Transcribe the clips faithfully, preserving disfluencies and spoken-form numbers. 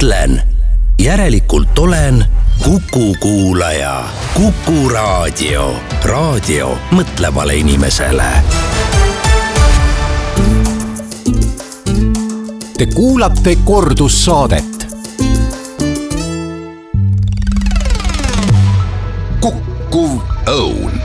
mõtlen, järelikult olen Kuku kuulaja. Kuku raadio. Raadio mõtlevale inimesele. Te kuulate kordussaadet. Kuku Õun.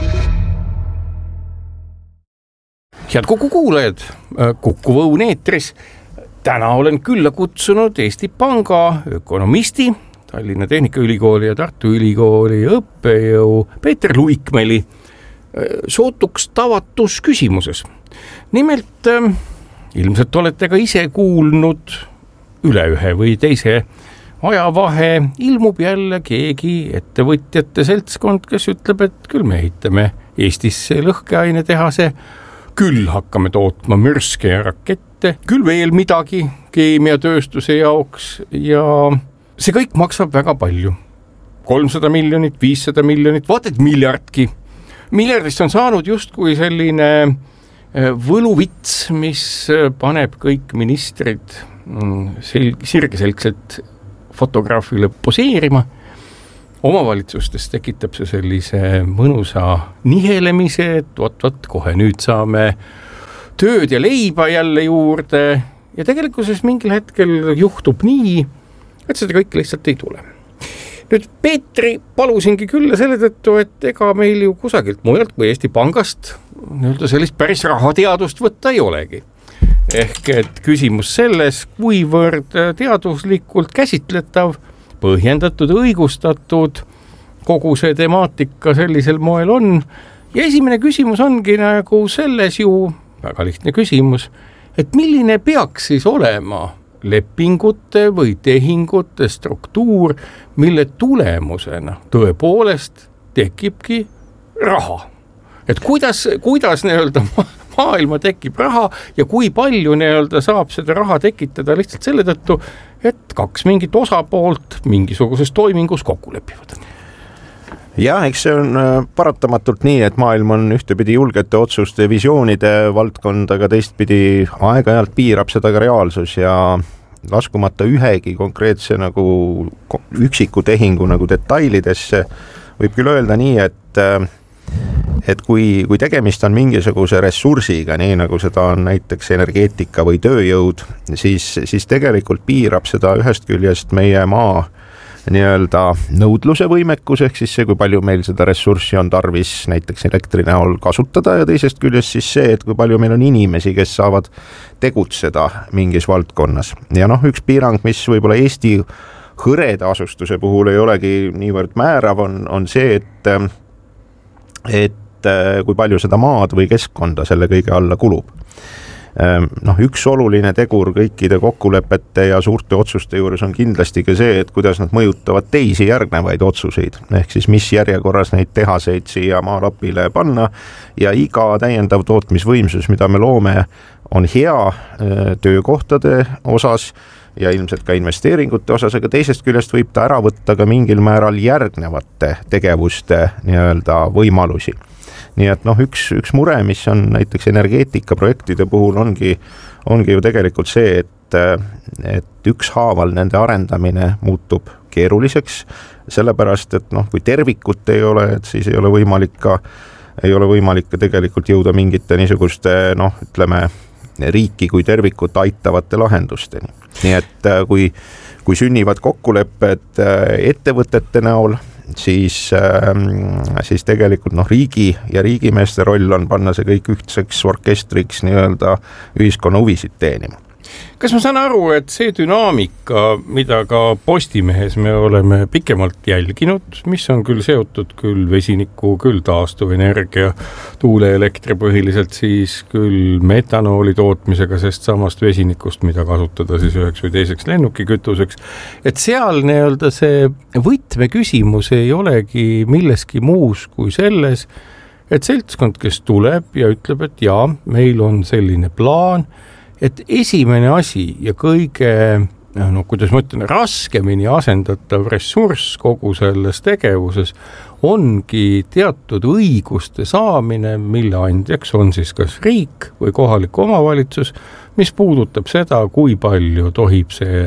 Head Kuku kuulajad, Kuku Õun eetris. Täna olen külla kutsunud Eesti Panga ökonomisti, Tallinna Tehnikaülikooli ja Tartu Ülikooli õppejõu Peeter Luikmäeli sootuks tavatus küsimuses. Nimelt, ilmselt olete ka ise kuulnud üle ühe või teise ajavahe, ilmub jälle keegi ettevõtjate seltskond, kes ütleb, et küll me ehitame Eestisse lõhkeainetehase, küll hakkame tootma mürske ja rakette, küll veel midagi keemiatööstuse jaoks ja see kõik maksab väga palju. kolmsada miljonit, viissada miljonit, vaat et miljardki. Miljardist on saanud justkui selline võluvits, mis paneb kõik ministrid sel- sirgeselgselt fotograafile poseerima. Omavalitsustes tekitab see sellise mõnusa nihelemise, et võt-võt, kohe nüüd saame tööd ja leiba jälle juurde ja tegelikkuses mingil hetkel juhtub nii, et seda kõik lihtsalt ei tule. Nüüd Peetri palusingi külla selle tõttu, et ega meil ju kusagilt mujalt kui Eesti Pangast nii-öelda sellist päris rahateadust võtta ei olegi. Ehk et küsimus selles, kuivõrd teaduslikult käsitletav, põhjendatud, õigustatud kogu see temaatika sellisel moel on. Ja esimene küsimus ongi nagu selles ju, väga lihtne küsimus, et milline peaks siis olema lepingute või tehingute struktuur, mille tulemusena tõepoolest tekibki raha. Et kuidas, kuidas nii-öelda maailma tekib raha ja kui palju nii-öelda saab seda raha tekitada lihtsalt selle tõttu, et kaks mingit osapoolt mingisuguses toimingus kokku lepivad. Jah, eks see on paratamatult nii, et maailm on ühtepidi julgete otsuste visioonide valdkond, aga teistpidi aeg-ajalt piirab seda ka reaalsus ja laskumata ühegi konkreetse nagu üksiku tehingu nagu detailidesse võib küll öelda nii, et et kui, kui tegemist on mingisuguse ressursiga, nii nagu seda on näiteks energeetika või tööjõud, siis, siis tegelikult piirab seda ühest küljest meie maa nii-öelda nõudluse võimekus, ehk siis see, kui palju meil seda ressurssi on tarvis näiteks elektri näol kasutada ja teisest küljest siis see, et kui palju meil on inimesi, kes saavad tegutseda mingis valdkonnas. Ja noh, üks piirang, mis võib-olla Eesti hõreda asustuse puhul ei olegi niivõrd määrav, on, on see, et et kui palju seda maad või keskkonda selle kõige alla kulub. Noh, üks oluline tegur kõikide kokkulepete ja suurte otsuste juures on kindlasti ka see, et kuidas nad mõjutavad teisi järgnevaid otsuseid, ehk siis mis järjekorras neid tehaseid siia maalapile panna ja iga täiendav tootmisvõimsus, mida me loome, on hea töökohtade osas ja ilmselt ka investeeringute osas, aga teisest küljest võib ta ära võtta ka mingil määral järgnevate tegevuste nii-öelda võimalusi. Nii et noh, üks, üks mure, mis on näiteks energeetikaprojektide puhul ongi, ongi ju tegelikult see, et, et ükshaaval nende arendamine muutub keeruliseks, sellepärast, et noh, kui tervikut ei ole, et siis ei ole võimalik ka, ei ole võimalik ka tegelikult jõuda mingite niisuguste, noh, ütleme, riiki kui tervikut aitavate lahendusteni. Nii et kui, kui sünnivad kokkulepped ettevõtete näol, siis, siis tegelikult noh, riigi ja riigimeeste roll on panna see kõik ühtseks orkestriks nii-öelda ühiskonna huvisid teenima. Kas ma saan aru, et see dünaamika, mida ka Postimehes me oleme pikemalt jälginud, mis on küll seotud küll vesiniku, küll taastuvenergia, tuuleelektri põhiliselt, siis küll metanooli tootmisega sest samast vesinikust, mida kasutada siis üheks või teiseks lennukikütuseks, et seal nii-öelda see võtmeküsimus ei olegi milleski muus kui selles, et seltskond, kes tuleb ja ütleb, et jaa, meil on selline plaan, et esimene asi ja kõige, no kuidas ma ütlen, raskemini asendatav ressurss kogu selles tegevuses ongi teatud õiguste saamine, mille andjaks on siis kas riik või kohalik omavalitsus, mis puudutab seda, kui palju tohib see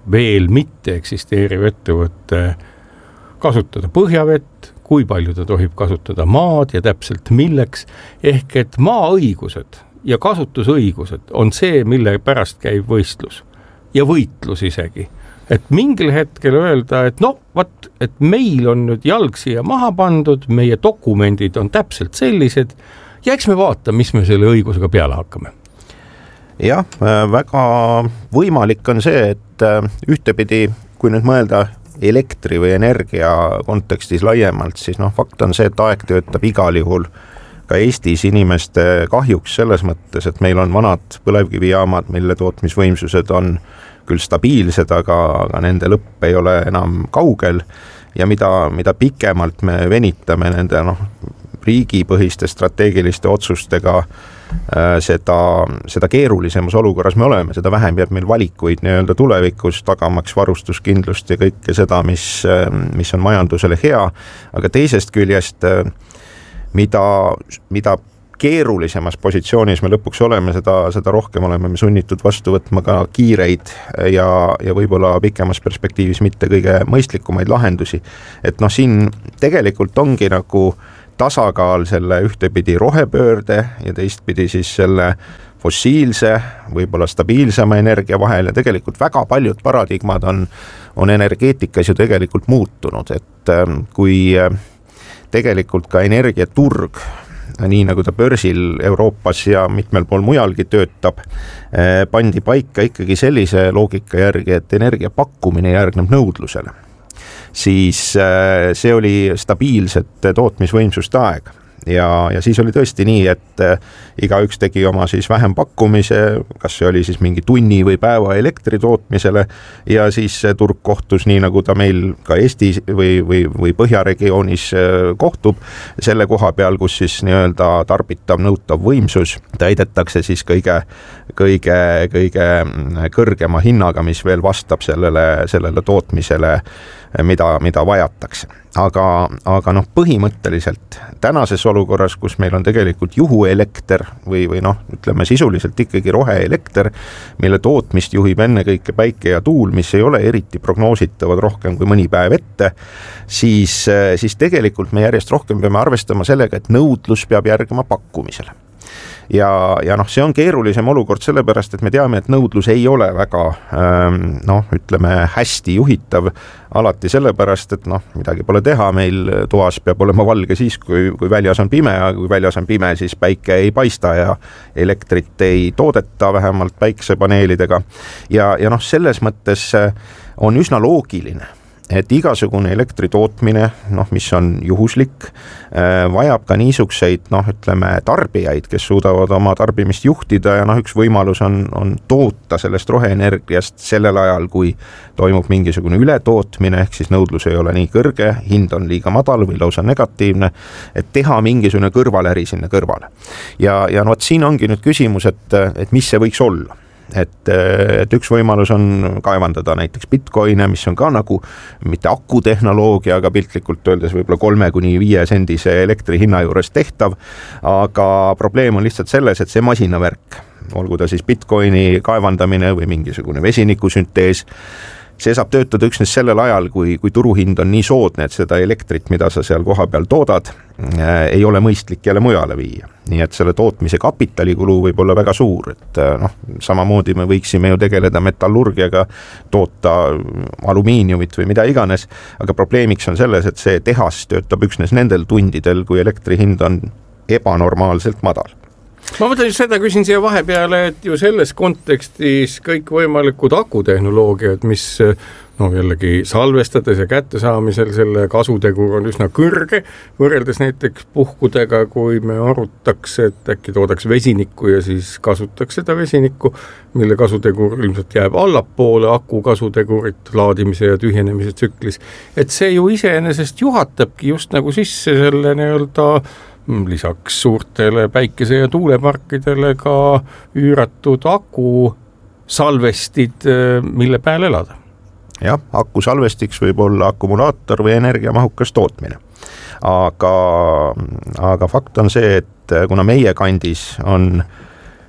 veel mitte eksisteeriv ettevõte kasutada põhjavett, kui palju ta tohib kasutada maad ja täpselt milleks, ehk et maaõigused ja kasutusõigused on see, mille pärast käib võistlus ja võitlus isegi. Et mingil hetkel öelda, et no, vat, et meil on nüüd jalg siia maha pandud, meie dokumendid on täpselt sellised ja eks me vaata, mis me selle õigusega peale hakkame. Jah, väga võimalik on see, et ühtepidi, kui nüüd mõelda elektri või energia kontekstis laiemalt, siis noh, fakt on see, et aeg töötab igal juhul ka Eestis inimeste kahjuks selles mõttes, et meil on vanad põlevkivijaamad, mille tootmisvõimsused on küll stabiilsed, aga, aga nende lõpp ei ole enam kaugel ja mida, mida pikemalt me venitame nende noh, riigipõhiste strateegiliste otsustega, seda, seda keerulisemas olukorras me oleme, seda vähem jääb meil valikuid nii-öelda tulevikus, tagamaks varustuskindlust ja kõike seda, mis, mis on majandusele hea, aga teisest küljest, mida, mida keerulisemas positsioonis me lõpuks oleme, seda, seda rohkem oleme me sunnitud vastu võtma ka kiireid ja, ja võib-olla pikemas perspektiivis mitte kõige mõistlikumaid lahendusi. Et noh, siin tegelikult ongi nagu tasakaal selle ühtepidi rohepöörde ja teistpidi siis selle fossiilse, võib-olla stabiilsema energia vahel ja tegelikult väga paljud paradigmad on, on energeetikas ju tegelikult muutunud, et kui tegelikult ka energiaturg, nii nagu ta börsil Euroopas ja mitmel pool mujalgi töötab, pandi paika ikkagi sellise loogika järgi, et energia pakkumine järgneb nõudlusele. Siis see oli stabiilset tootmisvõimsuste aeg ja, ja siis oli tõesti nii, et igaüks tegi oma siis vähem pakkumise, kas see oli siis mingi tunni või päeva elektri tootmisele ja siis turg kohtus nii, nagu ta meil ka Eestis või, või, või Põhjaregioonis kohtub, selle koha peal, kus siis nii-öelda tarbitav nõutav võimsus täidetakse siis kõige, kõige, kõige kõrgema hinnaga, mis veel vastab sellele, sellele tootmisele, mida, mida vajatakse. Aga, aga noh, põhimõtteliselt tänases olukorras, kus meil on tegelikult juhuelekter või, või noh, ütleme sisuliselt ikkagi roheelekter, mille tootmist juhib enne kõike päike ja tuul, mis ei ole eriti prognoositavad rohkem kui mõni päev ette, siis, siis tegelikult me järjest rohkem peame arvestama sellega, et nõudlus peab järgima pakkumisele. Ja, ja noh, see on keerulisem olukord sellepärast, et me teame, et nõudlus ei ole väga noh, ütleme hästi juhitav alati sellepärast, et noh, midagi pole teha, meil toas peab olema valge siis, kui, kui väljas on pime ja kui väljas on pime, siis päike ei paista ja elektrit ei toodeta vähemalt päiksepaneelidega ja, ja noh, selles mõttes on üsna loogiline, et igasugune elektri tootmine, noh, mis on juhuslik, vajab ka niisugseid, noh, ütleme tarbijaid, kes suudavad oma tarbimist juhtida ja noh, üks võimalus on, on toota sellest roheenergiast sellel ajal, kui toimub mingisugune ületootmine, ehk siis nõudlus ei ole nii kõrge, hind on liiga madal või lausa negatiivne, et teha mingisugune kõrvaläri sinna kõrvale. Ja, ja no, siin ongi nüüd küsimus, et, et mis see võiks olla. Et, et üks võimalus on kaevandada näiteks bitcoine, mis on ka nagu mitte akutehnoloogia, aga piltlikult öeldes võib-olla kolme kuni viie sendise elektri hinna juures tehtav, aga probleem on lihtsalt selles, et see masinavärk, olgu ta siis bitcoini kaevandamine või mingisugune vesinikusüntees, see saab töötada üksnes sellel ajal, kui, kui turuhind on nii soodne, et seda elektrit, mida sa seal koha peal toodad, ei ole mõistlik jälle mujale viia. Nii et selle tootmise kapitalikulu võib olla väga suur, et noh, samamoodi me võiksime ju tegeleda metallurgiaga, toota alumiiniumit või mida iganes, aga probleemiks on selles, et see tehas töötab üksnes nendel tundidel, kui elektri hind on ebanormaalselt madal. Ma mõtlen just seda, küsin siia vahepeale, et ju selles kontekstis kõik võimalikud akutehnoloogiad, mis no jällegi salvestades ja kättesaamisel selle kasutegur on üsna kõrge, võrreldes näiteks puhkudega, kui me arutaks, et äkki toodaks vesinikku ja siis kasutaks seda vesinikku, mille kasutegur ilmselt jääb allapoole aku kasutegurit laadimise ja tühjenemise tsüklis. Et see ju iseenesest juhatabki just nagu sisse selle nii-öelda lisaks suurtele päikese- ja tuuleparkidele ka üüratud aku salvestid, mille peal elada. Jah, aku salvestiks võib olla akumulaator või energiamahukas tootmine. Aga, aga fakt on see, et kuna meie kandis on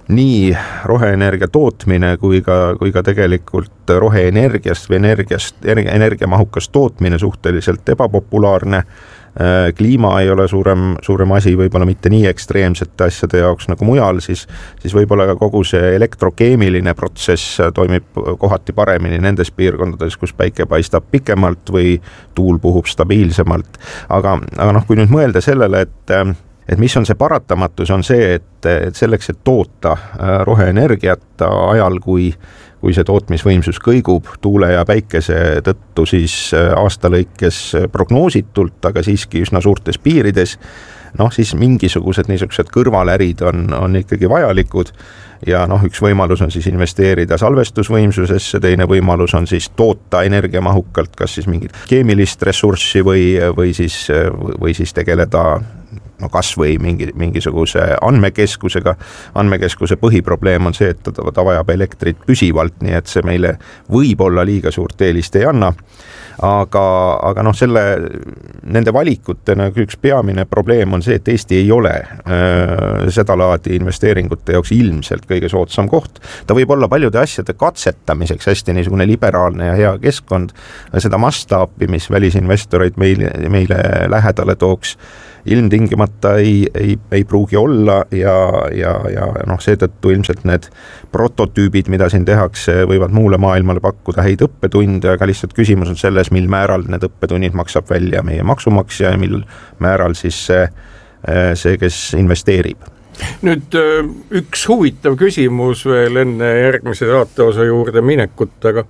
nii roheenergia tootmine kui ka, kui ka tegelikult roheenergiast või energiast, energiamahukast tootmine suhteliselt ebapopulaarne. Kliima ei ole suurem, suurem asi, võib-olla mitte nii ekstreemsete asjade jaoks nagu mujal, siis, siis võib-olla ka kogu see elektrokeemiline protsess toimib kohati paremini nendes piirkondades, kus päike paistab pikemalt või tuul puhub stabiilsemalt. Aga, aga noh, kui nüüd mõelda sellele, et et mis on see paratamatus, on see, et, et selleks, et toota roheenergiat ajal, kui, kui see tootmisvõimsus kõigub tuule ja päikese tõttu siis aasta lõikes prognoositult, aga siiski üsna suurtes piirides, noh siis mingisugused niisugused kõrvalärid on, on ikkagi vajalikud ja noh, üks võimalus on siis investeerida salvestusvõimsusesse, teine võimalus on siis toota energiamahukalt, kas siis mingit keemilist ressurssi või, või, siis, või siis tegeleda no kas või mingi, mingisuguse andmekeskusega. Andmekeskuse põhiprobleem on see, et ta, ta vajab elektrit püsivalt, nii et see meile võib-olla liiga suurt eelist ei anna. Aga, aga noh, selle, nende valikutena üks peamine probleem on see, et Eesti ei ole äh, seda laadi investeeringute jaoks ilmselt kõige soodsam koht. Ta võib olla paljude asjade katsetamiseks hästi niisugune liberaalne ja hea keskkond, seda mastaapi, mis välisinvestoreid meile, meile lähedale tooks, ilmtingimata ei, ei, ei pruugi olla ja, ja, ja noh, seetõttu ilmselt need prototüübid, mida siin tehakse, võivad muule maailmale pakkuda häid õppetunde, aga lihtsalt küsimus on selles, mil määral need õppetunnid maksab välja meie maksumaksja ja mil määral siis see, see kes investeerib. Nüüd üks huvitav küsimus veel enne järgmise saateosa juurde minekut, aga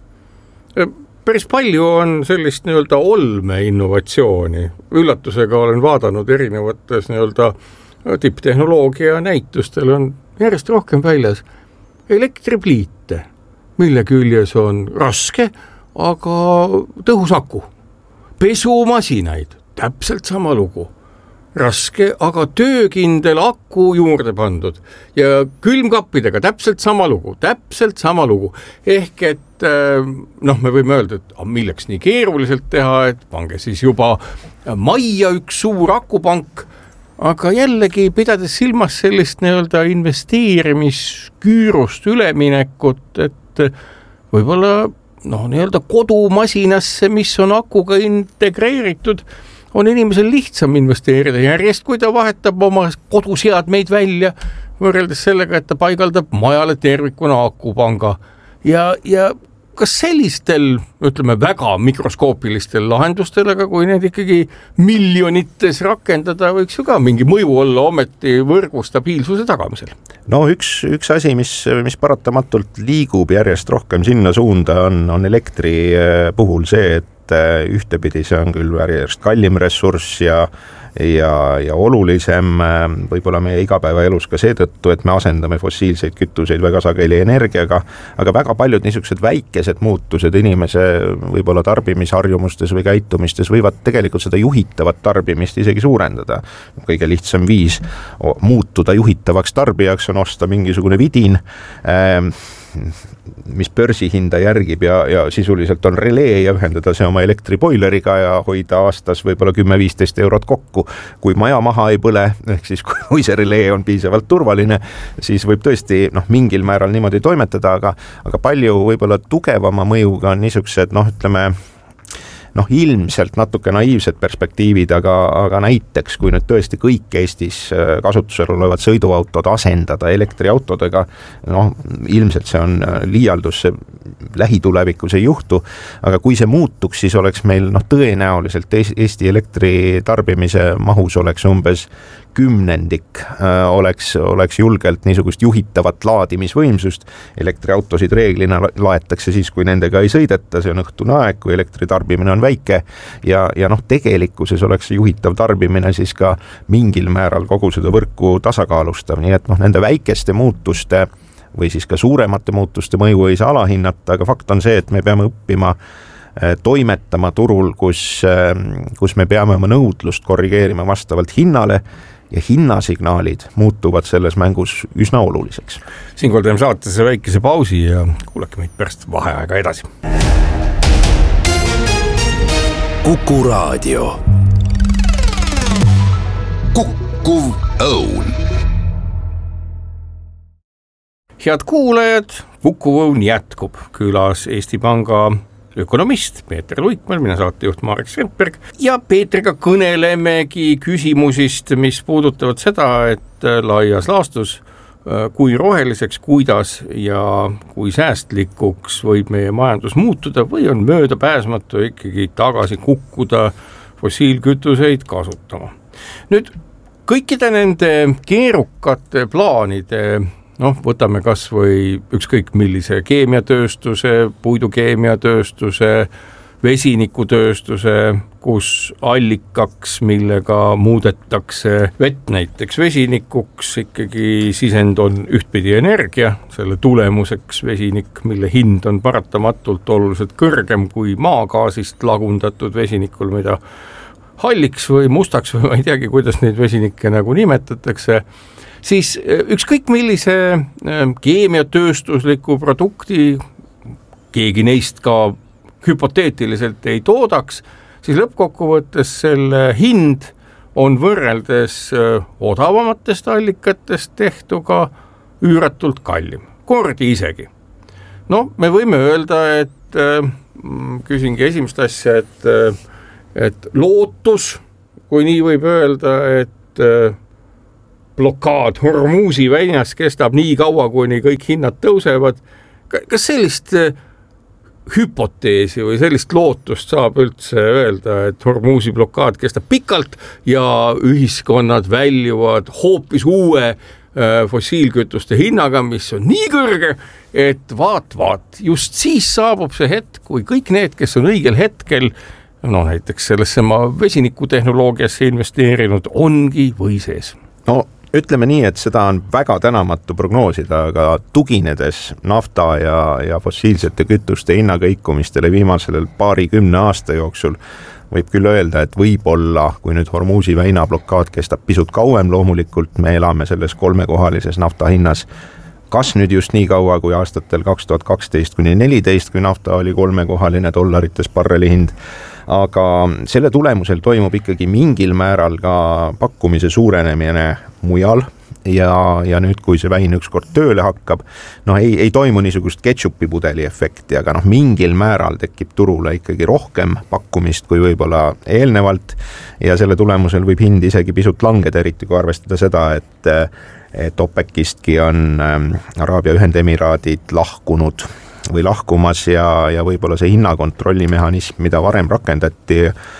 päris palju on sellist nii-öelda olme innovatsiooni. Üllatusega olen vaadanud erinevates nii-öelda tipptehnoloogia näitustel on järjest rohkem väljas elektripliite, mille küljes on raske, aga tõhus aku. Pesumasinaid, täpselt sama lugu. Raske, aga töökindel aku juurde pandud ja külmkappidega täpselt sama lugu, täpselt sama lugu. Ehk et noh, me võime öelda, et milleks nii keeruliselt teha, et pange siis juba majja üks suur akupank, aga jällegi pidades silmas sellist nii-öelda investeerimisküürust üleminekut, et võib-olla noh, nii-öelda kodumasinasse, mis on akuga integreeritud, on inimesel lihtsam investeerida järjest, kui ta vahetab oma koduseadmeid välja, võrreldes sellega, et ta paigaldab majale tervikuna akupanga. Ja, ja kas sellistel, ütleme, väga mikroskoopilistel lahendustel, aga kui need ikkagi miljonites rakendada, võiks ju ka mingi mõju olla ometi võrgu stabiilsuse tagamisel? No üks, üks asi, mis, mis paratamatult liigub järjest rohkem sinna suunda, on, on elektri puhul see, et ühtepidi see on küll järjest kallim ressurss ja, ja, ja olulisem võib-olla meie igapäevaelus ka seetõttu, et me asendame fossiilseid kütuseid väga sageli energiaga, aga väga paljud niisugused väikesed muutused inimese võib-olla tarbimisharjumustes või käitumistes võivad tegelikult seda juhitavat tarbimist isegi suurendada. Kõige lihtsam viis muutuda juhitavaks tarbijaks on osta mingisugune vidin, mis börsihinda järgib ja, ja sisuliselt on relee ja ühendada see oma elektriboileriga ja hoida aastas võib-olla kümme viisteist eurot kokku. Kui maja maha ei põle, ehk siis kui see relee on piisavalt turvaline, siis võib tõesti noh, mingil määral niimoodi toimetada, aga, aga palju võib-olla tugevama mõjuga on niisugused, noh ütleme, noh ilmselt natuke naiivsed perspektiivid, aga, aga näiteks kui nüüd tõesti kõik Eestis kasutusel olevad sõiduautod asendada elektriautodega, noh ilmselt see on liialdus, see lähitulevikus ei juhtu, aga kui see muutuks, siis oleks meil noh tõenäoliselt Eesti elektritarbimise mahus oleks umbes kümnendik oleks, oleks julgelt niisugust juhitavat laadimisvõimsust. Elektriautosid reeglina laetakse siis, kui nendega ei sõideta, see on õhtune aeg, kui elektritarbimine on väike ja, ja noh, tegelikkuses oleks juhitav tarbimine siis ka mingil määral kogu seda võrku tasakaalustav, nii et noh, nende väikeste muutuste või siis ka suuremate muutuste mõju ei saa alahinnata, aga fakt on see, et me peame õppima toimetama turul, kus, kus me peame oma nõudlust korrigeerima vastavalt hinnale ja hinnasignaalid muutuvad selles mängus üsna oluliseks. Siinkohal teeme saatesse väikese pausi ja kuulake meid pärast vaheaega edasi. Kuku Raadio. Kukkuv Õun. head kuulajad, Kuku Õun jätkub, külas Eesti Panga ökonomist Peeter Luikmäe, mina saatejuht Marek Strandberg ja Peetriga kõnelemegi küsimusist, mis puudutavad seda, et laias laastus kui roheliseks, kuidas ja kui säästlikuks võib meie majandus muutuda või on möödapääsmatu ikkagi tagasi kukkuda fossiilkütuseid kasutama. Nüüd kõikide nende keerukate plaanide, noh, võtame kas või ükskõik millise keemiatööstuse, puidukeemiatööstuse, vesinikutööstuse, kus allikaks, millega muudetakse vett näiteks vesinikuks, ikkagi sisend on ühtpidi energia, selle tulemuseks vesinik, mille hind on paratamatult oluliselt kõrgem kui maagaasist lagundatud vesinikul, mida halliks või mustaks või ma ei teagi, kuidas neid vesinikke nagu nimetatakse, siis ükskõik millise keemiatööstusliku produkti, keegi neist ka hüpoteetiliselt ei toodaks, siis lõppkokkuvõttes selle hind on võrreldes odavamatest allikatest tehtuga üüratult kallim, kordi isegi. No me võime öelda, et küsingi esimest asja, et, et lootus, kui nii võib öelda, et blokaad Hormuzi väinas kestab nii kaua, kuni kõik hinnad tõusevad, kas sellist hüpoteesi või sellist lootust saab üldse öelda, et Hormuzi blokaad kestab pikalt ja ühiskonnad väljuvad hoopis uue fossiilkütuste hinnaga, mis on nii kõrge, et vaat, vaat, just siis saabub see hetk, kui kõik need, kes on õigel hetkel, no näiteks sellesse ma vesinikutehnoloogiasse investeerinud, ongi või sees. No ütleme nii, et seda on väga tänamatu prognoosida, aga tuginedes nafta ja, ja fossiilsete kütuste hinnakõikumistele viimasel paarikümne aasta jooksul, võib küll öelda, et võib-olla, kui nüüd Hormuzi väina blokaad kestab pisut kauem, loomulikult me elame selles kolmekohalises nafta hinnas, kas nüüd just nii kaua kui aastatel kaks tuhat kaksteist kuni neliteist, kui nafta oli kolmekohaline dollarites barreli hind, aga selle tulemusel toimub ikkagi mingil määral ka pakkumise suurenemine mujal ja, ja nüüd, kui see väin ükskord tööle hakkab, noh ei, ei toimu niisugust ketšupi pudeli efekti, aga noh mingil määral tekib turule ikkagi rohkem pakkumist kui võib-olla eelnevalt ja selle tulemusel võib hind isegi pisut langeda, eriti kui arvestada seda, et, et OPEC-istki on Araabia Ühendemiraadid lahkunud või lahkumas ja, ja võib-olla see hinnakontrollimehhanism, mida varem rakendati,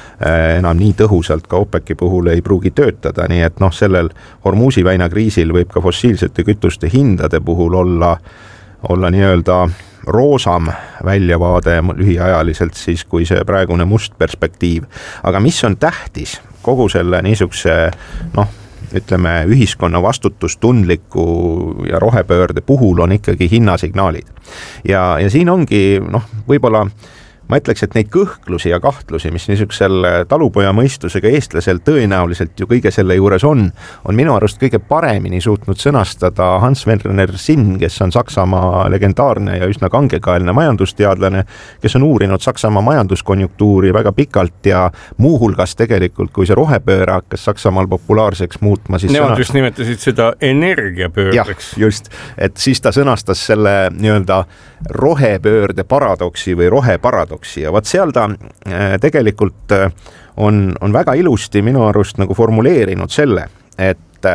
enam nii tõhusalt ka OPEC-i puhul ei pruugi töötada, nii et noh, sellel Hormuzi väina kriisil võib ka fossiilsete kütuste hindade puhul olla, olla nii-öelda roosam väljavaade lühiajaliselt siis, kui see praegune must perspektiiv. Aga mis on tähtis kogu selle niisuguse, noh, ütleme, ühiskonna vastutustundliku ja rohepöörde puhul on ikkagi hinnasignaalid. Ja, ja siin ongi, noh, võib-olla ma ütleks, et neid kõhklusi ja kahtlusi, mis niisugusel talupoja mõistusega eestlasel tõenäoliselt ju kõige selle juures on, on minu arust kõige paremini suutnud sõnastada Hans-Werner Sinn, kes on Saksamaa legendaarne ja üsna kangekaelne majandusteadlane, kes on uurinud Saksamaa majanduskonjunktuuri väga pikalt ja muuhulgas tegelikult, kui see rohepööre hakkas Saksamaal populaarseks muutma, siis Nemad sõna... just nimetasid seda energiapöördeks. Jah, just, et siis ta sõnastas selle nii-öelda rohepöörde paradoksi või roheparadoksi ja vaat seal ta tegelikult on, on väga ilusti minu arust nagu formuleerinud selle, et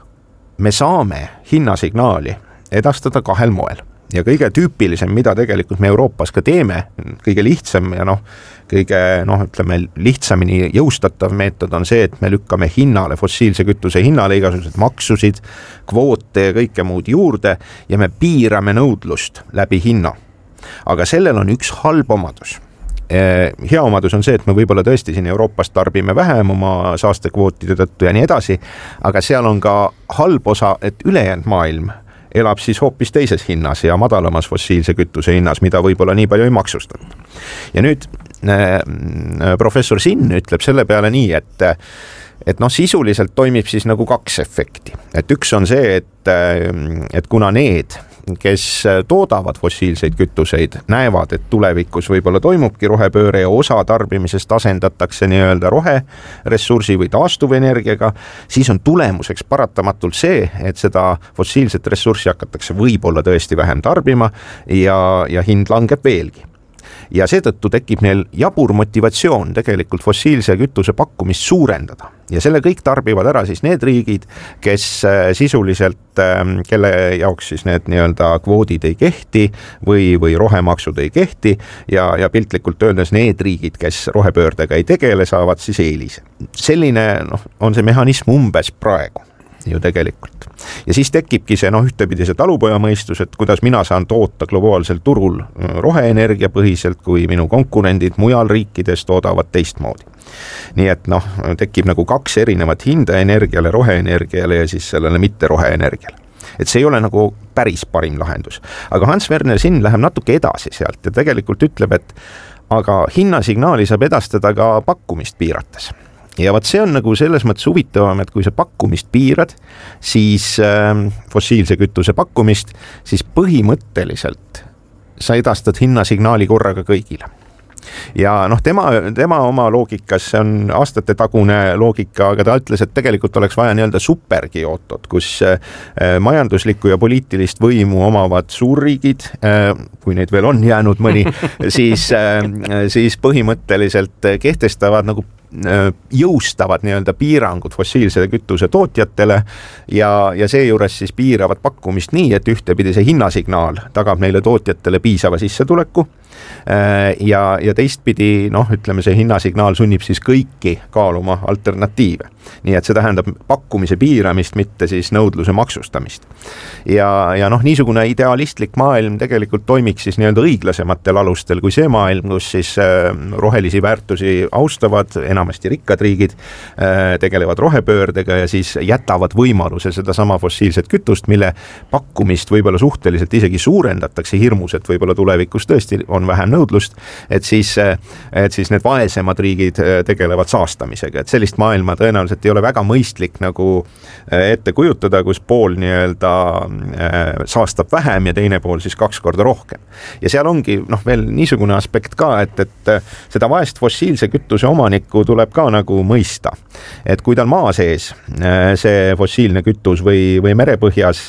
me saame hinnasignaali edastada kahel moel. Ja kõige tüüpilisem, mida tegelikult me Euroopas ka teeme, kõige lihtsam ja noh, kõige noh, ütleme, lihtsamini jõustatav meetod on see, et me lükkame hinnale, fossiilse kütuse hinnale igasugused maksusid, kvoote ja kõike muud juurde ja me piirame nõudlust läbi hinna. Aga sellel on üks halb omadus. Hea omadus on see, et me võib-olla tõesti siin Euroopas tarbime vähem oma saastekvootide tõttu ja nii edasi, aga seal on ka halb osa, et ülejäänud maailm elab siis hoopis teises hinnas ja madalamas fossiilse kütuse hinnas, mida võib-olla nii palju ei maksustata. Ja nüüd äh, professor Sinn ütleb selle peale nii, et et noh, sisuliselt toimib siis nagu kaks efekti. Et üks on see, et, et kuna need, kes toodavad fossiilseid kütuseid, näevad, et tulevikus võib-olla toimubki rohepööre ja osa tarbimisest asendatakse nii-öelda roheressursi või taastuvenergiaga, siis on tulemuseks paratamatult see, et seda fossiilset ressurssi hakatakse võib-olla tõesti vähem tarbima ja, ja hind langeb veelgi. Ja seetõttu tekib neil jabur motivatsioon tegelikult fossiilse kütuse pakkumist suurendada. Ja selle kõik tarbivad ära siis need riigid, kes sisuliselt, kelle jaoks siis need nii-öelda kvoodid ei kehti või, või rohemaksud ei kehti ja, ja piltlikult öeldes need riigid, kes rohepöördega ei tegele, saavad siis eelise. Selline noh, on see mehhanism umbes praegu ju tegelikult. Ja siis tekibki see noh, ühtepidi see talupojamõistus, et kuidas mina saan toota globaalsel turul roheenergia põhiselt, kui minu konkurendid mujal riikides toodavad teistmoodi. Nii et noh, tekib nagu kaks erinevat hinda energiale, roheenergiale ja siis sellele mitte roheenergiale. Et see ei ole nagu päris parim lahendus. Aga Hans Werner Sinn läheb natuke edasi sealt ja tegelikult ütleb, et aga hinnasignaali saab edastada ka pakkumist piirates. Ja vaat see on nagu selles mõttes huvitavam, et kui sa pakkumist piirad, siis äh, fossiilse kütuse pakkumist, siis põhimõtteliselt sa edastad hinnasignaali korraga kõigile. Ja noh, tema, tema oma loogikas, see on aastate tagune loogika, aga ta ütles, et tegelikult oleks vaja nii-öelda supergiotot, kus äh, majanduslikku ja poliitilist võimu omavad suurriigid, äh, kui neid veel on jäänud mõni, siis, äh, siis põhimõtteliselt kehtestavad nagu jõustavad nii-öelda piirangud fossiilse kütuse tootjatele ja, ja seejuures siis piiravad pakkumist nii, et ühtepidi see hinnasignaal tagab neile tootjatele piisava sissetuleku ja, ja teistpidi, noh, ütleme, see hinnasignaal sunnib siis kõiki kaaluma alternatiive. Nii et see tähendab pakkumise piiramist, mitte siis nõudluse maksustamist. Ja, ja noh, niisugune idealistlik maailm tegelikult toimiks siis nii-öelda õiglasematel alustel kui see maailm, kus siis rohelisi väärtusi austavad enamasti rikkad riigid, tegelevad rohepöördega ja siis jätavad võimaluse seda sama fossiilset kütust, mille pakkumist võib-olla suhteliselt isegi suurendatakse hirmus, et võib-olla tulevikus tõesti on vähem nõudlust, et siis, et siis need vaesemad riigid tegelevad saastamisega, et sellist maailma tõenäoliselt ei ole väga mõistlik nagu ette kujutada, kus pool nii-öelda saastab vähem ja teine pool siis kaks korda rohkem. Ja seal ongi noh, veel niisugune aspekt ka, et, et seda vaest fossiilse kütuse omanikku tuleb ka nagu mõista. Et kui ta on maa sees, see fossiilne kütus või, või merepõhjas,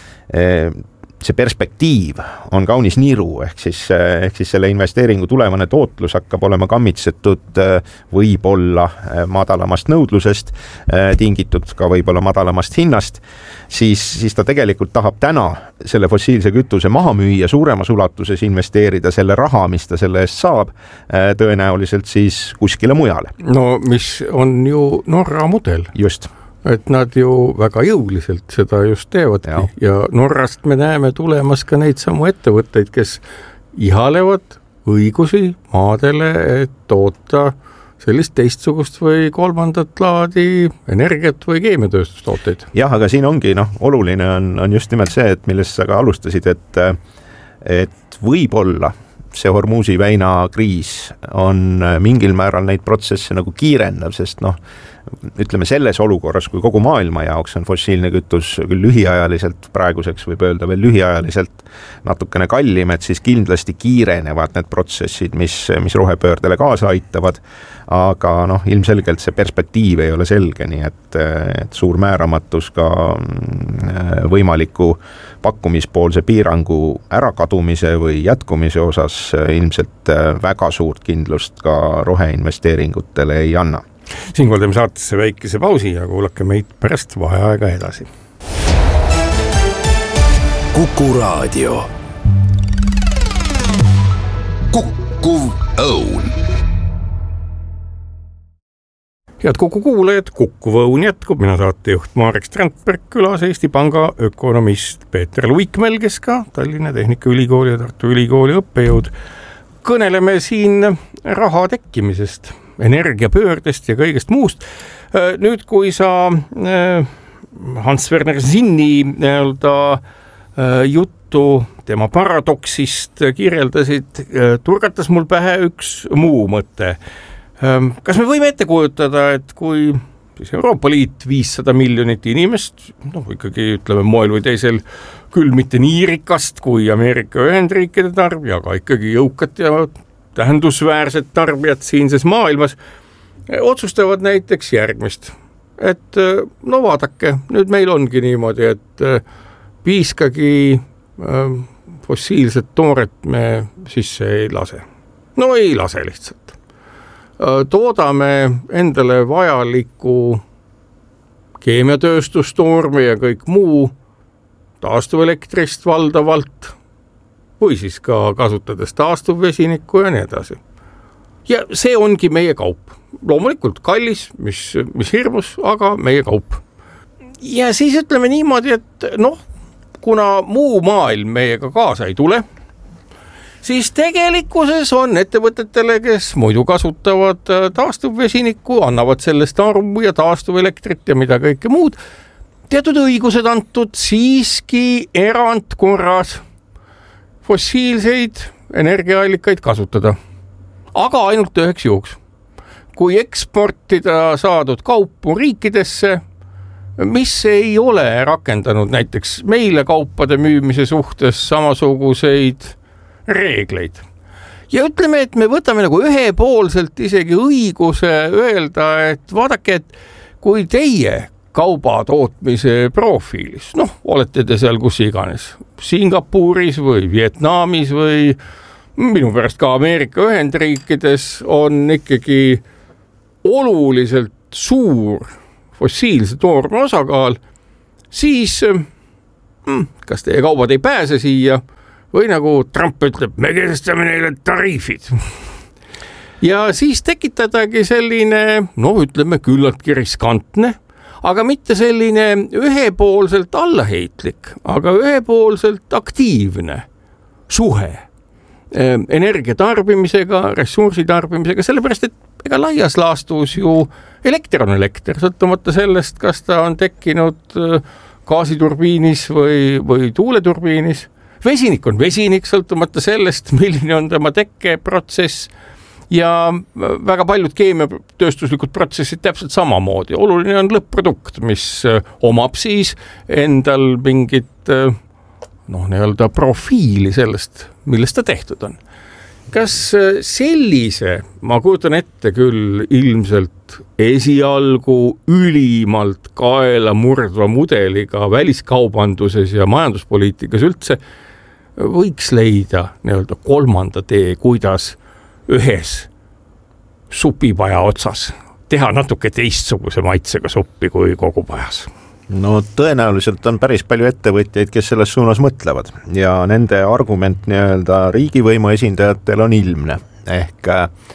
see perspektiiv on kaunis niru, ehk siis, ehk siis selle investeeringu tulevane tootlus hakkab olema kammitsetud võib-olla madalamast nõudlusest, tingitud ka võib-olla madalamast hinnast, siis, siis ta tegelikult tahab täna selle fossiilse kütuse maha müüa suuremas ulatuses, investeerida selle raha, mis ta selle eest saab, tõenäoliselt siis kuskile mujale. No mis on ju Norra mudel. Just. Et nad ju väga jõuliselt seda just teevadki ja. ja Norrast me näeme tulemas ka neid samu ettevõtteid, kes ihalevad õigusi maadele, et toota sellist teistsugust või kolmandat laadi energiat või keemiatööstustooteid. Jah, aga siin ongi noh, oluline on, on just nimelt see, et millest sa ka alustasid, et, et võib-olla see Hormuzi väina kriis on mingil määral neid protsesse nagu kiirendav, sest noh, ütleme selles olukorras, kui kogu maailma jaoks on fossiilne kütus küll lühiajaliselt, praeguseks võib öelda veel lühiajaliselt natukene kallim, et siis kindlasti kiirenevad need protsessid, mis, mis rohepöördele kaasa aitavad, aga noh, ilmselgelt see perspektiiv ei ole selge, nii et, et suur määramatus ka võimaliku pakkumispoolse piirangu ärakadumise või jätkumise osas ilmselt väga suurt kindlust ka roheinvesteeringutele ei anna. Siinkohal teeme saatesse väikese pausi ja kuulake meid pärast vaheaega edasi. Kuku Raadio. Kukkuv Õun. Head Kuku kuulajad, Kukkuv Õun jätkub, mina saatejuht Marek Strandberg, külas Eesti Panga ökonomist Peeter Luikmäel, kes ka Tallinna Tehnikaülikooli ja Tartu Ülikooli õppejõud. Kõneleme siin raha tekkimisest, energiapöördest ja kõigest muust. Nüüd, kui sa Hans Werner Sinni nii-öelda juttu tema paradoksist kirjeldasid, turgatas mul pähe üks muu mõte. Kas me võime ette kujutada, et kui siis Euroopa Liit viissada miljonit inimest, noh ikkagi ütleme moel või teisel küll mitte nii rikast kui Ameerika Ühendriikide tarbija, aga ikkagi jõukat ja tähendusväärset tarbijat siinses maailmas, otsustavad näiteks järgmist, et no vaadake, nüüd meil ongi niimoodi, et piiskagi fossiilset tooret me sisse ei lase. No ei lase lihtsalt. Toodame endale vajaliku keemiatööstustoorme ja kõik muu taastuvelektrist valdavalt või siis ka kasutades taastuvvesinikku ja nii edasi. Ja see ongi meie kaup. Loomulikult kallis, mis, mis hirmus, aga meie kaup. Ja siis ütleme niimoodi, et noh, kuna muu maailm meiega kaasa ei tule, siis tegelikkuses on ettevõtetele, kes muidu kasutavad taastuvvesinikku, annavad sellest aru ja taastuvelektrit ja mida kõike muud, teatud õigused antud siiski erandkorras fossiilseid energiaallikaid kasutada. Aga ainult üheks juhuks. Kui eksportida saadud kaupu riikidesse, mis ei ole rakendanud näiteks meile kaupade müümise suhtes samasuguseid reegleid. Ja ütleme, et me võtame nagu ühepoolselt isegi õiguse öelda, et vaadake, et kui teie kauba tootmise profiilis, noh, olete te seal kus iganes, Singapuris või Vietnamis või minu pärast ka Ameerika Ühendriikides on ikkagi oluliselt suur fossiilse toorme osakaal, siis kas teie kaubad ei pääse siia, või nagu Trump ütleb, me kehtestame neile tariifid. Ja siis tekitadagi selline, noh ütleme küllaltki riskantne, aga mitte selline ühepoolselt allaheitlik, aga ühepoolselt aktiivne suhe energia tarbimisega, ressursi tarbimisega, sellepärast, et ega laias laastus ju elekter on elekter, sõltumata sellest, kas ta on tekkinud gaasiturbiinis või, või tuuleturbiinis. Vesinik on vesinik, sõltumata sellest, milline on tema tekkeprotsess ja väga paljud keemiatööstuslikud protsessid täpselt samamoodi. Oluline on lõpp-produkt, mis omab siis endal mingit noh, nii-öelda profiili sellest, millest ta tehtud on. Kas sellise, ma kujutan ette küll ilmselt esialgu ülimalt kaela murdva mudeliga väliskaubanduses ja majanduspoliitikas üldse võiks leida nii-öelda kolmanda tee, kuidas ühes supipaja otsas teha natuke teistsuguse maitsega suppi kui kogu pajas? No tõenäoliselt on päris palju ettevõtjaid, kes selles suunas mõtlevad ja nende argument nii-öelda riigivõimu esindajatel on ilmne. Ehk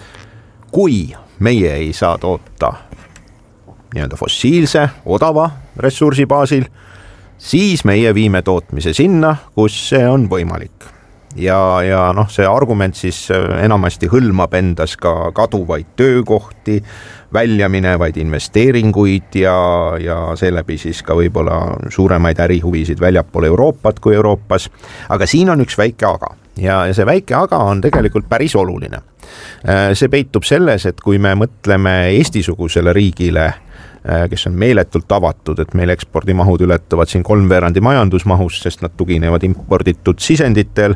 kui meie ei saa toota nii-öelda fossiilse, odava ressursi baasil, siis meie viime tootmise sinna, kus see on võimalik. Ja, ja noh, see argument siis enamasti hõlmab endas ka kaduvaid töökohti, väljaminevaid investeeringuid ja, ja seeläbi siis ka võib-olla suuremaid ärihuvisid väljapool Euroopat kui Euroopas. Aga siin on üks väike aga ja, ja see väike aga on tegelikult päris oluline. See peitub selles, et kui me mõtleme Eesti-sugusele riigile, kes on meeletult avatud, et meil ekspordimahud ületavad siin kolmveerandi majandusmahust, sest nad tuginevad imporditud sisenditel.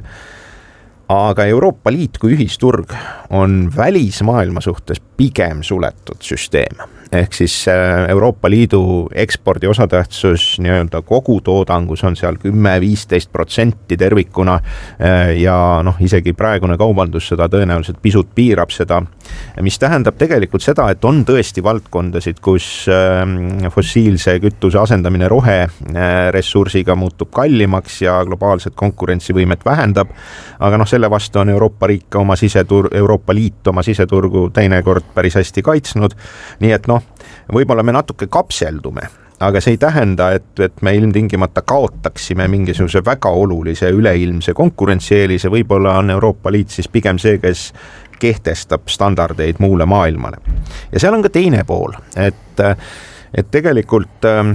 Aga Euroopa Liit kui ühisturg on välismaailma suhtes pigem suletud süsteem. Ehk siis Euroopa Liidu ekspordi osatähtsus nii-öelda kogu toodangus on seal kümme viisteist protsenti tervikuna ja noh, isegi praegune kaubandus seda tõenäoliselt pisut piirab seda, mis tähendab tegelikult seda, et on tõesti valdkondasid, kus fossiilse kütuse asendamine rohe ressursiga muutub kallimaks ja globaalset konkurentsivõimet vähendab, aga noh, selle vastu on Euroopa riik oma sisetur- Euroopa Liit oma siseturgu teinekord päris hästi kaitsnud, nii et noh, võib-olla me natuke kapseldume, aga see ei tähenda, et, et me ilmtingimata kaotaksime mingisuguse väga olulise üleilmse konkurentsieelise, võib-olla on Euroopa Liit siis pigem see, kes kehtestab standardeid muule maailmale. Ja seal on ka teine pool, et, et tegelikult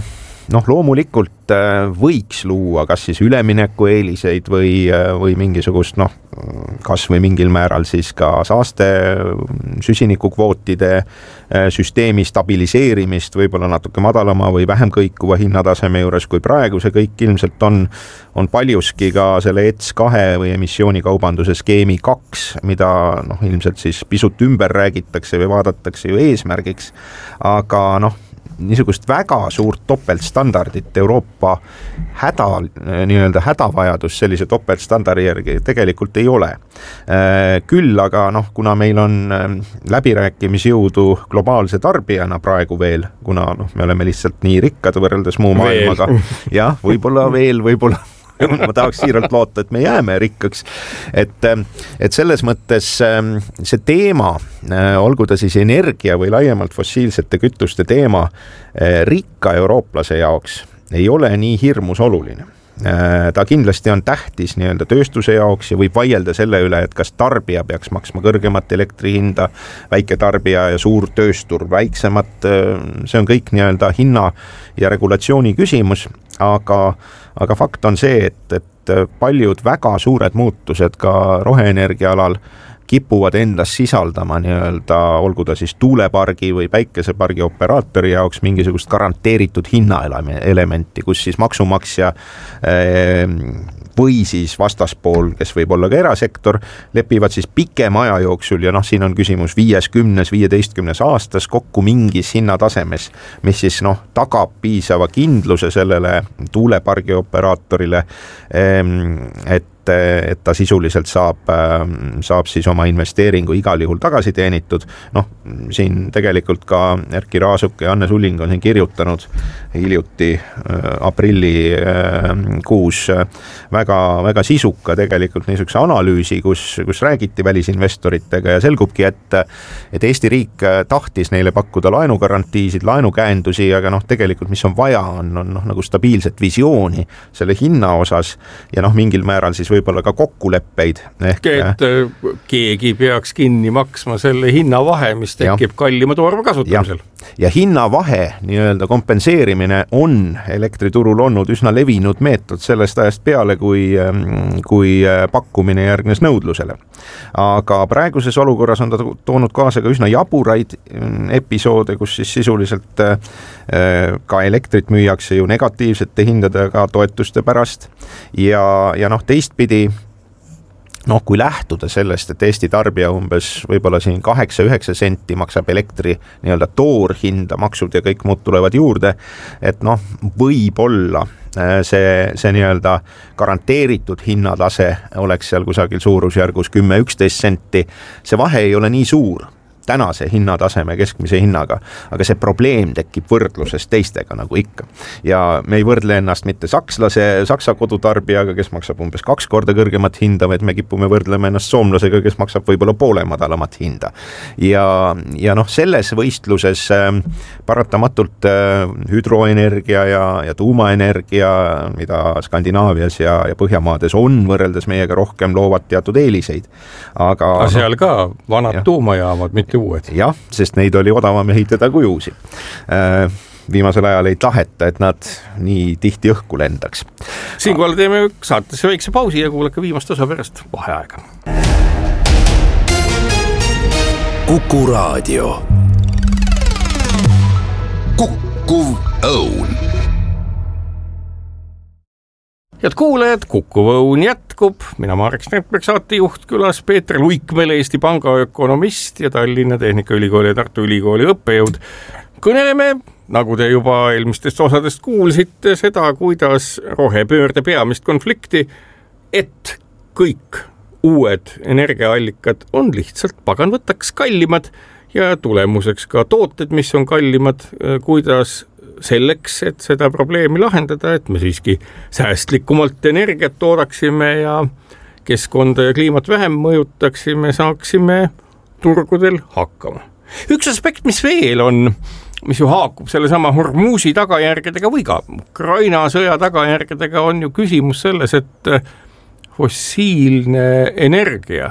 noh, loomulikult võiks luua kas siis ülemineku eeliseid või, või mingisugust noh, kas või mingil määral siis ka saaste süsinikukvootide süsteemi stabiliseerimist võib-olla natuke madalama või vähem kõikuva hinnataseme juures kui praegu see kõik ilmselt on, on paljuski ka selle E T S kahe või emissioonikaubanduse skeemi kaks, mida noh, ilmselt siis pisut ümber räägitakse või vaadatakse ju eesmärgiks, aga noh, niisugust väga suurt topeltstandardit Euroopa häda, nii-öelda hädavajadus sellise topeltstandardi järgi tegelikult ei ole. Küll aga noh, kuna meil on läbirääkimisjõudu globaalse tarbijana praegu veel, kuna noh, me oleme lihtsalt nii rikkad võrreldes muu maailmaga, jah, võib-olla veel, võib-olla ma tahaks siiralt loota, et me jääme rikkaks, et, et selles mõttes see teema, olgu ta siis energia või laiemalt fossiilsete kütuste teema, rikka eurooplase jaoks ei ole nii hirmus oluline. Ta kindlasti on tähtis nii-öelda tööstuse jaoks ja võib vaielda selle üle, et kas tarbija peaks maksma kõrgemat elektri hinda, väike tarbija ja suur tööstur väiksemat, see on kõik nii-öelda hinna ja regulatsiooni küsimus, aga aga fakt on see, et, et paljud väga suured muutused ka roheenergia alal kipuvad endas sisaldama nii-öelda, olgu ta siis tuulepargi või päikesepargi operaatori jaoks mingisugust garanteeritud hinnaelementi, kus siis maksumaksja või siis vastaspool, kes võib olla ka erasektor, lepivad siis pikema aja jooksul ja noh, siin on küsimus viies, kümnes, viieteistkümnes aastas kokku mingis hinnatasemes, mis siis noh, tagab piisava kindluse sellele tuulepargi operaatorile, et et ta sisuliselt saab, saab siis oma investeeringu igal juhul tagasi teenitud. Noh, siin tegelikult ka Erkki Raasuk ja Anne Sulling on siin kirjutanud hiljuti aprilli kuus väga, väga sisuka tegelikult niisuguse analüüsi, kus, kus räägiti välisinvestoritega ja selgubki, et, et Eesti riik tahtis neile pakkuda laenugarantiisid, laenukäendusi, aga noh, tegelikult mis on vaja, on, on noh, nagu stabiilset visiooni selle hinna osas ja noh, mingil määral siis võib-olla ka kokkuleppeid. Ehk, et keegi peaks kinni maksma selle hinnavahe, mis tekib ja. Kallima toorme kasutamisel. Ja, ja hinnavahe nii-öelda kompenseerimine on elektriturul olnud üsna levinud meetod sellest ajast peale, kui, kui pakkumine järgnes nõudlusele. Aga praeguses olukorras on ta toonud kaasa ka üsna jaburaid episoode, kus siis sisuliselt ka elektrit müüakse ju negatiivsete hindadega toetuste pärast ja, ja noh, teistpidi noh, kui lähtuda sellest, et Eesti tarbija umbes võib-olla siin kaheksa-üheksa senti maksab elektri nii-öelda toorhinda, maksud ja kõik muud tulevad juurde, et noh, võib-olla see, see nii-öelda garanteeritud hinnatase oleks seal kusagil suurusjärgus kümme-üksteist senti, see vahe ei ole nii suur tänase hinnataseme keskmise hinnaga, aga see probleem tekib võrdluses teistega nagu ikka. Ja me ei võrdle ennast mitte sakslase, saksa kodutarbijaga, kes maksab umbes kaks korda kõrgemat hinda, vaid me kipume võrdlema ennast soomlasega, kes maksab võib-olla poole madalamat hinda. Ja, ja noh, selles võistluses paratamatult hüdroenergia ja, ja tuumaenergia, mida Skandinaavias ja, ja Põhjamaades on võrreldes meiega rohkem loovad teatud eeliseid. Aga, aga seal ka vanad ja. Tuumajaamad, mitte uued. Jah, sest neid oli odavam ehitada kui uusi. Viimasel ajal ei taheta, et nad nii tihti õhku lendaks. Siinkohal teeme saatesse väikse pausi ja kuulake viimast osa pärast vaheaega. Kuku Raadio. Kukkuv Õun. Head kuulajad, Kukkuv Õun jätkub. Mina Marek Strandberg, saatejuht, külas Peeter Luikmäe, Eesti Panga ökonomist ja Tallinna Tehnikaülikooli ja Tartu Ülikooli õppejõud. Kõneleme, nagu te juba eelmistest osadest kuulsite, seda, kuidas rohepöörde peamist konflikti, et kõik uued energiaallikad on lihtsalt pagan võtaks kallimad ja tulemuseks ka tooted, mis on kallimad, kuidas selleks, et seda probleemi lahendada, et me siiski säästlikumalt energiat toodaksime ja keskkonda ja kliimat vähem mõjutaksime, saaksime turgudel hakkama. Üks aspekt, mis veel on, mis ju haakub selle sama Hormuzi tagajärgedega või ka Ukraina sõja tagajärgedega, on ju küsimus selles, et fossiilne energia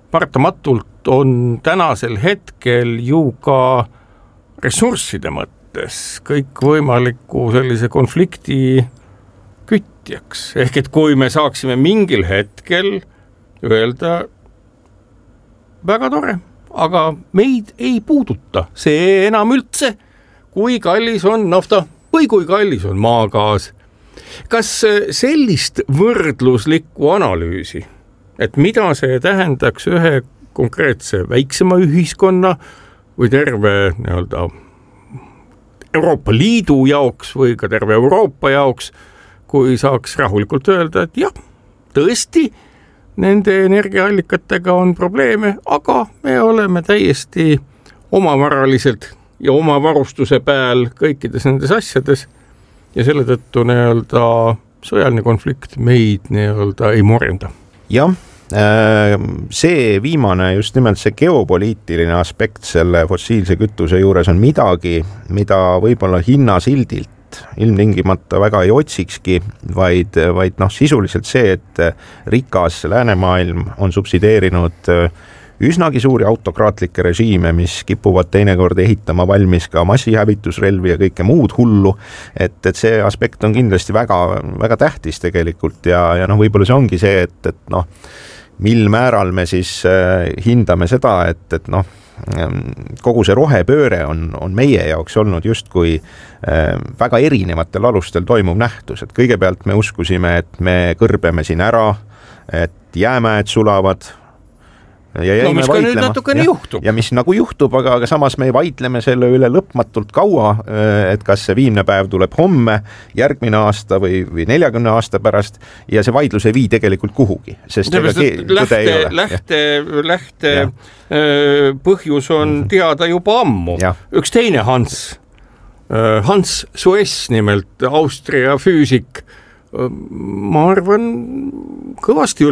paratamatult on tänasel hetkel ju ka ressursside mõttes mõttes kõikvõimaliku sellise konflikti kütjaks. Ehk et kui me saaksime mingil hetkel öelda väga tore, aga meid ei puuduta see enam üldse, kui kallis on nafta või kui kallis on maagaas. Kas sellist võrdluslikku analüüsi, et mida see tähendaks ühe konkreetse väiksema ühiskonna või terve nii-öelda Euroopa Liidu jaoks või ka terve Euroopa jaoks, kui saaks rahulikult öelda, et jah, tõesti, nende energiaallikatega on probleeme, aga me oleme täiesti omavaraliselt ja oma varustuse pääl kõikides nendes asjades ja selle tõttu nii-öelda sõjaline konflikt meid nii-öelda ei morjenda. Jah, see viimane, just nimelt see geopoliitiline aspekt selle fossiilse kütuse juures on midagi, mida võib-olla hinnasildilt ilmtingimata väga ei otsikski, vaid, vaid noh, sisuliselt see, et rikas läänemaailm on subsideerinud üsnagi suuri autokraatlikke režiime, mis kipuvad teinekord ehitama valmis ka massihävitusrelvi ja kõike muud hullu, et, et see aspekt on kindlasti väga, väga tähtis tegelikult ja, ja noh, võib-olla see ongi see, et, et noh, mil määral me siis hindame seda, et, et noh, kogu see rohepööre on, on meie jaoks olnud justkui väga erinevatel alustel toimuv nähtus, et kõigepealt me uskusime, et me kõrbeme siin ära, et jäämäed sulavad, ja no mis ka nüüd natukene juhtub. Ja mis nagu juhtub, aga, aga samas me vaidleme selle üle lõpmatult kaua, et kas see viimne päev tuleb homme, järgmine aasta või, või neljakümne aasta pärast ja see vaidlus ei vii tegelikult kuhugi. Sest lähte, lähte, lähte põhjus on teada juba ammu. Ja. Üks teine Hans, Hans Suess nimelt, Austria füüsik, ma arvan kõvasti üle